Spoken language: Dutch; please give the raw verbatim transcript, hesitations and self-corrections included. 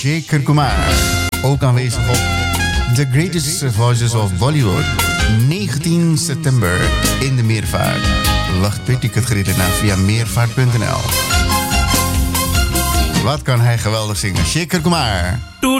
Shekhar Kumar. Ook aanwezig op The Greatest Voices of Bollywood. negentien september in de Meervaart. Wachtticket naar via meervaart punt n l. Wat kan hij geweldig zingen. Shekhar Kumar.